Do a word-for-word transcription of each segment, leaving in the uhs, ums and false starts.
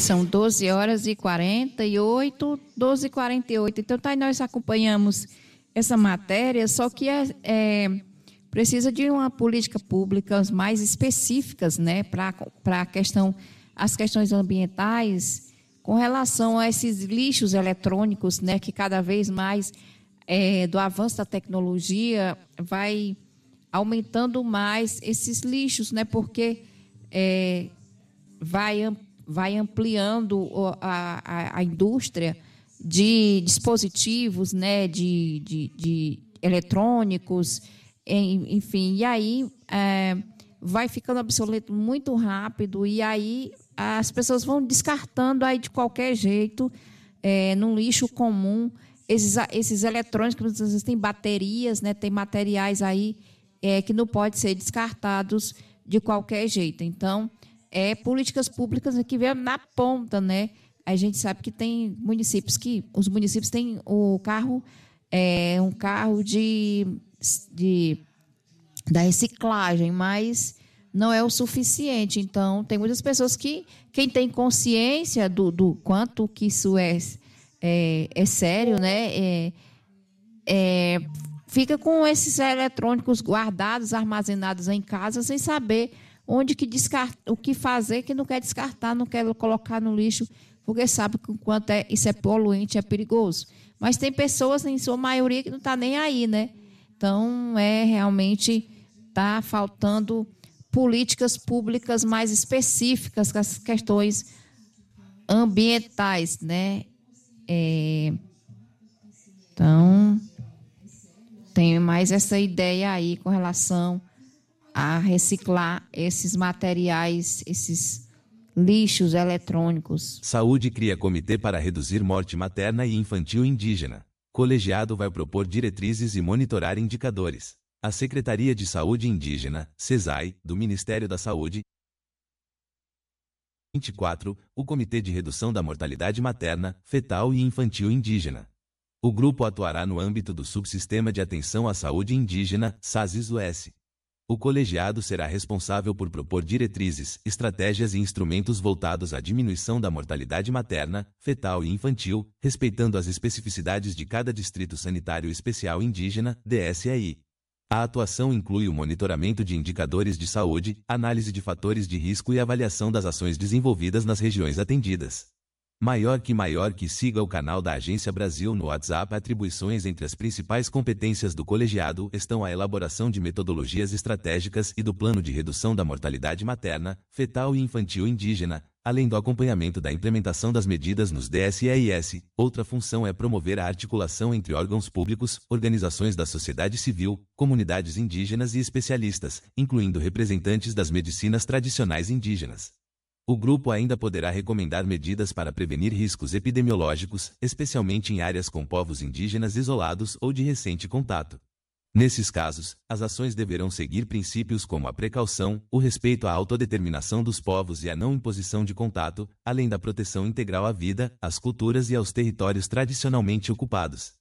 São doze horas e quarenta e oito, doze e quarenta e oito. Então, tá, nós acompanhamos essa matéria, só que é, é, precisa de uma política pública mais específicas, né, para a questão, as questões ambientais, com relação a esses lixos eletrônicos, né, que cada vez mais, é, do avanço da tecnologia, vai aumentando mais esses lixos, né, porque é, vai ampliar vai ampliando a, a, a indústria de dispositivos, né, de, de, de eletrônicos, enfim, e aí é, vai ficando obsoleto muito rápido, e aí as pessoas vão descartando aí de qualquer jeito, é, num lixo comum, esses, esses eletrônicos, às vezes tem baterias, né, tem materiais aí é, que não podem ser descartados de qualquer jeito. Então, é políticas públicas que vêm na ponta, né? A gente sabe que tem municípios que os municípios têm o carro, é, um carro de, de da reciclagem, mas não é o suficiente. Então, tem muitas pessoas que, quem tem consciência do, do quanto que isso é, é, é sério, né? É, é, fica com esses eletrônicos guardados, armazenados em casa, sem saber onde que descarta, o que fazer, que não quer descartar, não quer colocar no lixo, porque sabe que o quanto é, isso é poluente, é perigoso. Mas tem pessoas, em sua maioria, que não está nem aí, né? Então, é realmente está faltando políticas públicas mais específicas com as questões ambientais, né? É, então, tem mais essa ideia aí com relação a reciclar esses materiais, esses lixos eletrônicos. Saúde cria comitê para reduzir morte materna e infantil indígena. Colegiado vai propor diretrizes e monitorar indicadores. A Secretaria de Saúde Indígena, SESAI, do Ministério da Saúde, vinte e quatro, o Comitê de Redução da Mortalidade Materna, Fetal e Infantil Indígena. O grupo atuará no âmbito do Subsistema de Atenção à Saúde Indígena, SASIS-U S. O colegiado será responsável por propor diretrizes, estratégias e instrumentos voltados à diminuição da mortalidade materna, fetal e infantil, respeitando as especificidades de cada Distrito Sanitário Especial Indígena, D S E I. A atuação inclui o monitoramento de indicadores de saúde, análise de fatores de risco e avaliação das ações desenvolvidas nas regiões atendidas. Maior que maior que siga o canal da Agência Brasil no WhatsApp. Atribuições entre as principais competências do colegiado estão a elaboração de metodologias estratégicas e do plano de redução da mortalidade materna, fetal e infantil indígena, além do acompanhamento da implementação das medidas nos D S E I S. Outra função é promover a articulação entre órgãos públicos, organizações da sociedade civil, comunidades indígenas e especialistas, incluindo representantes das medicinas tradicionais indígenas. O grupo ainda poderá recomendar medidas para prevenir riscos epidemiológicos, especialmente em áreas com povos indígenas isolados ou de recente contato. Nesses casos, as ações deverão seguir princípios como a precaução, o respeito à autodeterminação dos povos e a não imposição de contato, além da proteção integral à vida, às culturas e aos territórios tradicionalmente ocupados.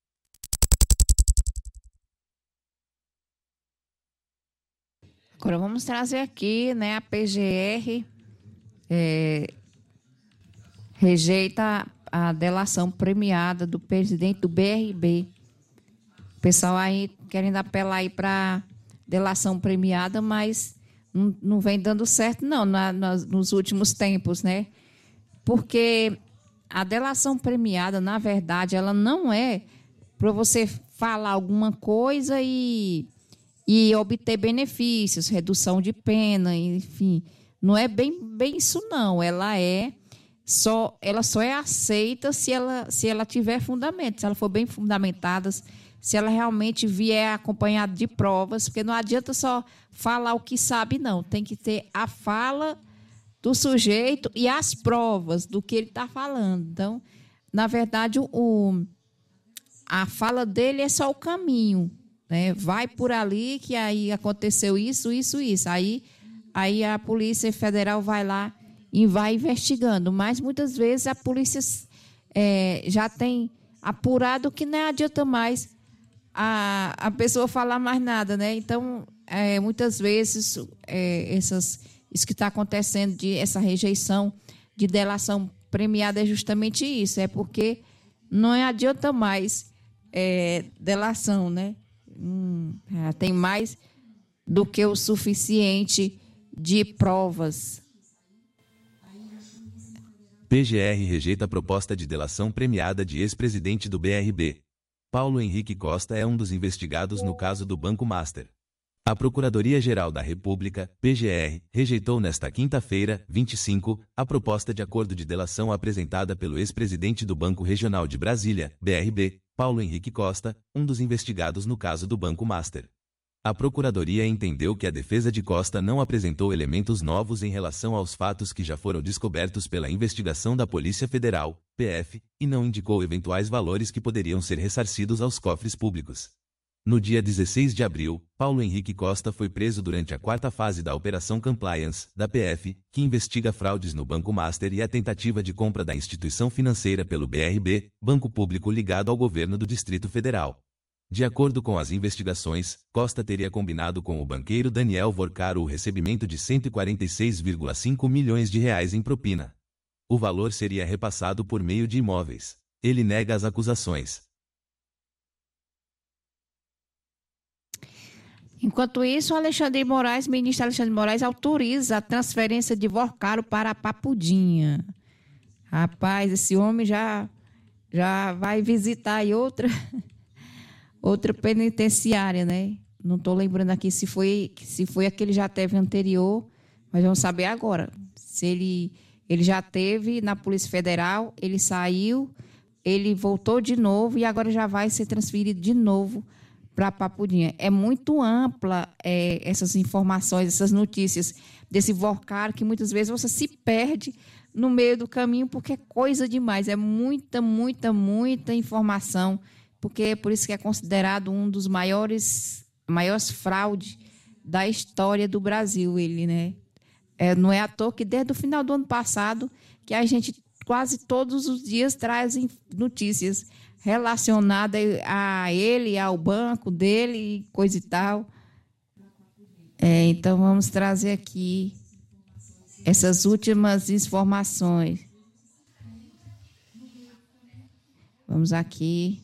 Agora vamos trazer aqui, né, a P G R. É, rejeita a delação premiada do presidente do B R B. O pessoal aí querendo apelar aí para delação premiada, mas não, não vem dando certo, não, na, nas, nos últimos tempos, né? Porque a delação premiada, na verdade, ela não é para você falar alguma coisa e, e obter benefícios, redução de pena, enfim. Não é bem, bem isso, não. Ela é só, ela só é aceita se ela, se ela tiver fundamento, se ela for bem fundamentada, se ela realmente vier acompanhada de provas, porque não adianta só falar o que sabe, não. Tem que ter a fala do sujeito e as provas do que ele está falando. Então, na verdade, o, a fala dele é só o caminho, né? Vai por ali que aí aconteceu isso, isso, isso. Aí Aí a Polícia Federal vai lá e vai investigando. Mas, muitas vezes, a polícia é, já tem apurado que não adianta mais a, a pessoa falar mais nada, né? Então, é, muitas vezes, é, essas, isso que está acontecendo, de essa rejeição de delação premiada é justamente isso, é porque não adianta mais é, delação, né? Hum, tem mais do que o suficiente de provas. P G R rejeita a proposta de delação premiada de ex-presidente do B R B. Paulo Henrique Costa é um dos investigados no caso do Banco Master. A Procuradoria-Geral da República, P G R, rejeitou nesta quinta-feira, vinte e cinco, a proposta de acordo de delação apresentada pelo ex-presidente do Banco Regional de Brasília, B R B, Paulo Henrique Costa, um dos investigados no caso do Banco Master. A Procuradoria entendeu que a defesa de Costa não apresentou elementos novos em relação aos fatos que já foram descobertos pela investigação da Polícia Federal, P F, e não indicou eventuais valores que poderiam ser ressarcidos aos cofres públicos. No dia dezesseis de abril, Paulo Henrique Costa foi preso durante a quarta fase da Operação Compliance, da P F, que investiga fraudes no Banco Master e a tentativa de compra da instituição financeira pelo B R B, banco público ligado ao governo do Distrito Federal. De acordo com as investigações, Costa teria combinado com o banqueiro Daniel Vorcaro o recebimento de cento e quarenta e seis vírgula cinco milhões de reais em propina. O valor seria repassado por meio de imóveis. Ele nega as acusações. Enquanto isso, Alexandre de Moraes, ministro Alexandre de Moraes, autoriza a transferência de Vorcaro para a Papudinha. Rapaz, esse homem já, já vai visitar aí outra... Outra penitenciária, né? Não estou lembrando aqui se foi, se foi a que ele já teve anterior, mas vamos saber agora. Se ele, ele já teve na Polícia Federal, ele saiu, ele voltou de novo e agora já vai ser transferido de novo para a Papudinha. É muito ampla é, essas informações, essas notícias desse Vorcaro, que muitas vezes você se perde no meio do caminho, porque é coisa demais. É muita, muita, muita informação, porque é por isso que é considerado um dos maiores, maiores fraudes da história do Brasil, ele, né? É, não é à toa que desde o final do ano passado que a gente quase todos os dias traz notícias relacionadas a ele, ao banco dele, coisa e tal. É, então, vamos trazer aqui essas últimas informações. Vamos aqui.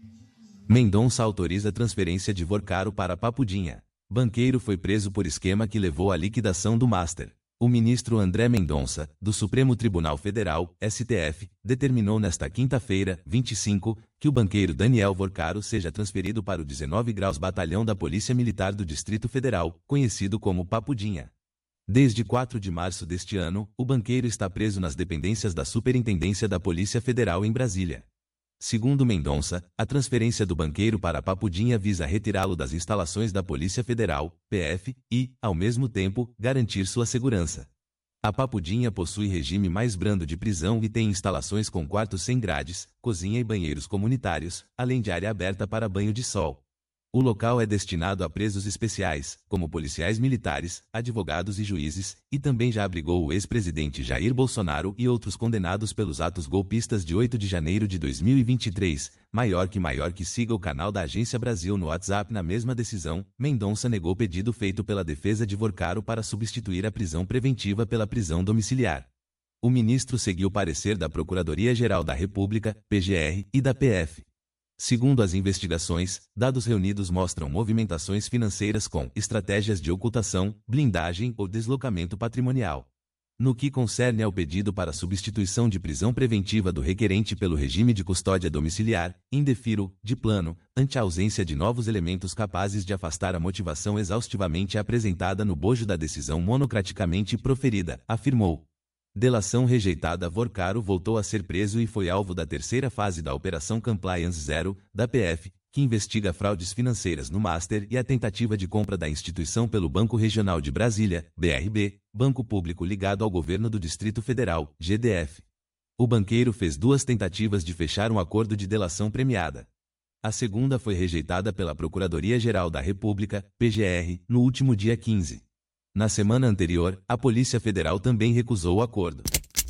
Mendonça autoriza transferência de Vorcaro para Papudinha. Banqueiro foi preso por esquema que levou à liquidação do Master. O ministro André Mendonça, do Supremo Tribunal Federal, S T F, determinou nesta quinta-feira, vinte e cinco, que o banqueiro Daniel Vorcaro seja transferido para o dezenove graus Batalhão da Polícia Militar do Distrito Federal, conhecido como Papudinha. Desde quatro de março deste ano, o banqueiro está preso nas dependências da Superintendência da Polícia Federal em Brasília. Segundo Mendonça, a transferência do banqueiro para Papudinha visa retirá-lo das instalações da Polícia Federal, P F, e, ao mesmo tempo, garantir sua segurança. A Papudinha possui regime mais brando de prisão e tem instalações com quartos sem grades, cozinha e banheiros comunitários, além de área aberta para banho de sol. O local é destinado a presos especiais, como policiais militares, advogados e juízes, e também já abrigou o ex-presidente Jair Bolsonaro e outros condenados pelos atos golpistas de oito de janeiro de dois mil e vinte e três. Maior que maior que siga o canal da Agência Brasil no WhatsApp. Na mesma decisão, Mendonça negou pedido feito pela defesa de Vorcaro para substituir a prisão preventiva pela prisão domiciliar. O ministro seguiu o parecer da Procuradoria-Geral da República, P G R, e da P F. Segundo as investigações, dados reunidos mostram movimentações financeiras com estratégias de ocultação, blindagem ou deslocamento patrimonial. No que concerne ao pedido para substituição de prisão preventiva do requerente pelo regime de custódia domiciliar, indefiro, de plano, ante a ausência de novos elementos capazes de afastar a motivação exaustivamente apresentada no bojo da decisão monocraticamente proferida, afirmou. Delação rejeitada. Vorcaro voltou a ser preso e foi alvo da terceira fase da Operação Compliance Zero, da P F, que investiga fraudes financeiras no Master e a tentativa de compra da instituição pelo Banco Regional de Brasília, B R B, banco público ligado ao governo do Distrito Federal, G D F. O banqueiro fez duas tentativas de fechar um acordo de delação premiada. A segunda foi rejeitada pela Procuradoria-Geral da República, P G R, no último dia quinze. Na semana anterior, a Polícia Federal também recusou o acordo.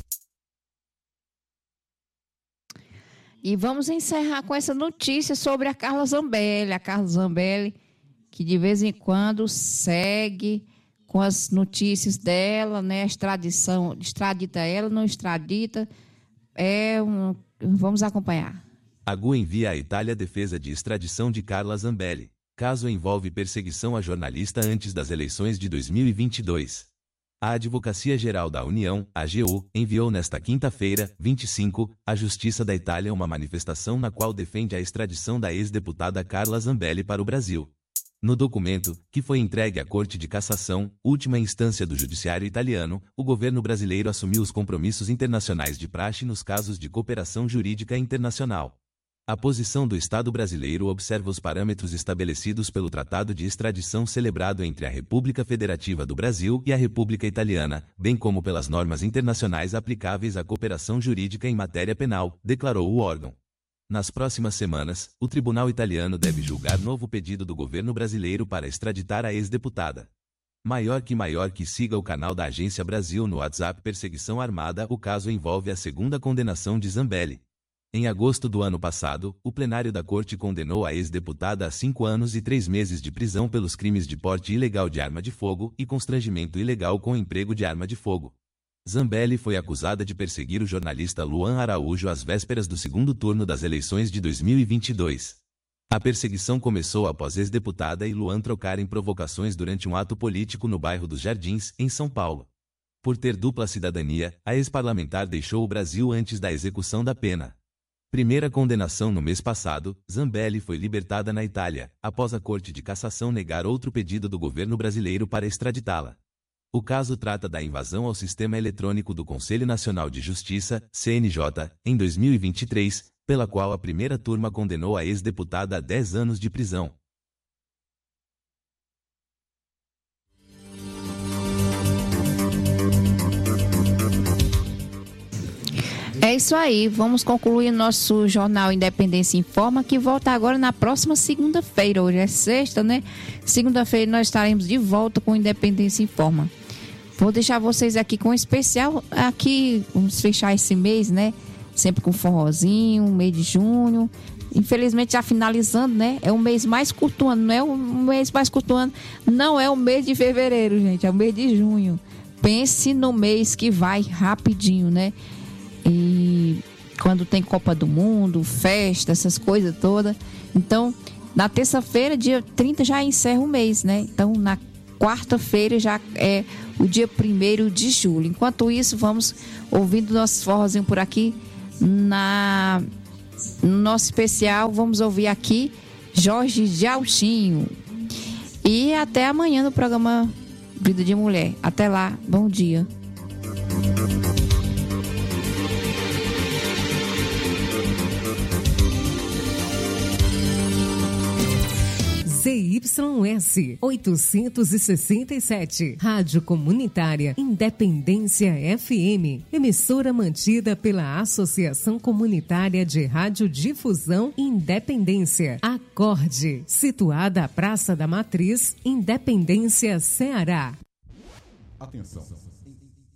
E vamos encerrar com essa notícia sobre a Carla Zambelli. A Carla Zambelli, que de vez em quando segue com as notícias dela, né? Extradição, extradita ela, não extradita. É um, vamos acompanhar. A G U envia à Itália a defesa de extradição de Carla Zambelli. Caso envolve perseguição a jornalista antes das eleições de dois mil e vinte e dois. A Advocacia Geral da União, A G U, enviou nesta quinta-feira, vinte e cinco, à Justiça da Itália uma manifestação na qual defende a extradição da ex-deputada Carla Zambelli para o Brasil. No documento, que foi entregue à Corte de Cassação, última instância do Judiciário italiano, o governo brasileiro assumiu os compromissos internacionais de praxe nos casos de cooperação jurídica internacional. A posição do Estado brasileiro observa os parâmetros estabelecidos pelo Tratado de Extradição celebrado entre a República Federativa do Brasil e a República Italiana, bem como pelas normas internacionais aplicáveis à cooperação jurídica em matéria penal, declarou o órgão. Nas próximas semanas, o tribunal italiano deve julgar novo pedido do governo brasileiro para extraditar a ex-deputada. Maior que maior que siga o canal da Agência Brasil no WhatsApp Perseguição Armada. O caso envolve a segunda condenação de Zambelli. Em agosto do ano passado, o plenário da Corte condenou a ex-deputada a cinco anos e três meses de prisão pelos crimes de porte ilegal de arma de fogo e constrangimento ilegal com emprego de arma de fogo. Zambelli foi acusada de perseguir o jornalista Luan Araújo às vésperas do segundo turno das eleições de dois mil e vinte e dois. A perseguição começou após ex-deputada e Luan trocarem provocações durante um ato político no bairro dos Jardins, em São Paulo. Por ter dupla cidadania, a ex-parlamentar deixou o Brasil antes da execução da pena. Primeira condenação no mês passado, Zambelli foi libertada na Itália, após a Corte de Cassação negar outro pedido do governo brasileiro para extraditá-la. O caso trata da invasão ao sistema eletrônico do Conselho Nacional de Justiça, C N J, em dois mil e vinte e três, pela qual a primeira turma condenou a ex-deputada a dez anos de prisão. É isso aí, vamos concluir nosso jornal Independência Informa, que volta agora na próxima segunda-feira. Hoje é sexta, né? Segunda-feira nós estaremos de volta com Independência Informa. Vou deixar vocês aqui com um especial, aqui, vamos fechar esse mês, né? Sempre com forrozinho, mês de junho. Infelizmente já finalizando, né? É o mês mais curto do ano, não é o mês mais curto do ano, não é o mês de fevereiro, gente, é o mês de junho. Pense no mês que vai rapidinho, né? E quando tem Copa do Mundo, festa, essas coisas todas. Então, na terça-feira, dia trinta, já encerra o mês, né? Então, na quarta-feira já é o dia primeiro de julho. Enquanto isso, vamos ouvindo nossos forrozinhos por aqui. Na, no nosso especial, vamos ouvir aqui Jorge Jauchinho. E até amanhã no programa Vida de Mulher. Até lá, bom dia. Z Y S oitocentos e sessenta e sete, Rádio Comunitária Independência F M, emissora mantida pela Associação Comunitária de Radiodifusão Independência, Acorde, situada à Praça da Matriz, Independência, Ceará. Atenção!